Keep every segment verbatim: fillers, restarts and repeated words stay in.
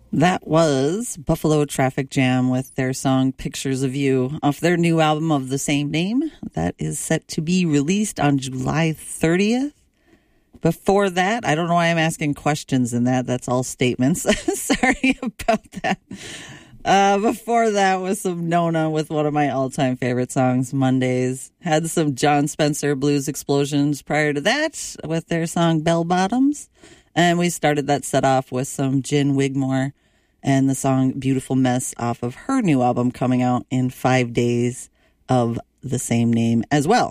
That was Buffalo Traffic Jam with their song Pictures of You off their new album of the same name that is set to be released on July thirtieth. Before that, I don't know why I'm asking questions in that. That's all statements. Sorry about that. Uh, before that was some Nona with one of my all-time favorite songs, Mondays. Had some John Spencer Blues Explosions prior to that with their song Bell Bottoms. And we started that set off with some Jen Wigmore and the song Beautiful Mess off of her new album coming out in five days of the same name as well.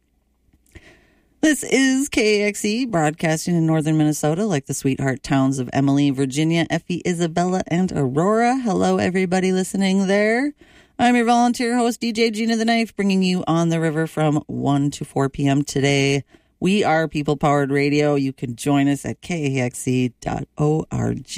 This is K A X E, broadcasting in northern Minnesota, like the sweetheart towns of Emily, Virginia, Effie, Isabella, and Aurora. Hello, everybody listening there. I'm your volunteer host, D J Gina the Knife, bringing you On the River from one to four p.m. today. We are people-powered radio. You can join us at K A X E dot org.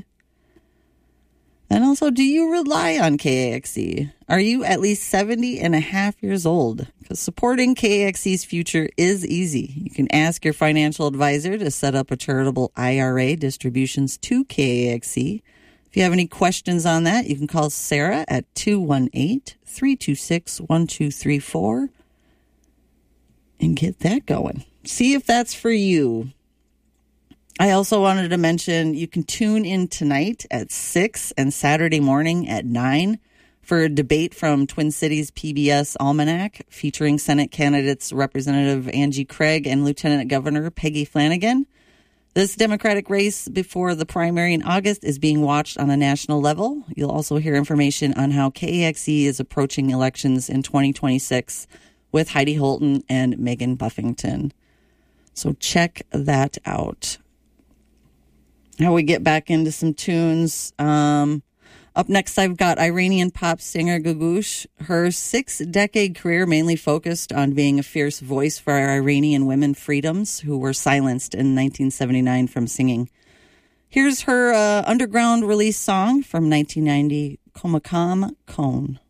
And also, do you rely on K A X E? Are you at least seventy and a half years old? Because supporting K A X E's future is easy. You can ask your financial advisor to set up a charitable I R A distributions to K A X E. If you have any questions on that, you can call Sarah at two one eight, three two six, one two three four and get that going. See if that's for you. I also wanted to mention you can tune in tonight at six and Saturday morning at nine for a debate from Twin Cities P B S Almanac featuring Senate candidates Representative Angie Craig and Lieutenant Governor Peggy Flanagan. This Democratic race before the primary in August is being watched on a national level. You'll also hear information on how K A X E is approaching elections in twenty twenty-six with Heidi Holton and Megan Buffington. So check that out. Now we get back into some tunes. Um, up next, I've got Iranian pop singer Googoosh. Her six-decade career mainly focused on being a fierce voice for Iranian women freedoms who were silenced in nineteen seventy-nine from singing. Here's her uh, underground release song from nineteen ninety, Komakam Kone.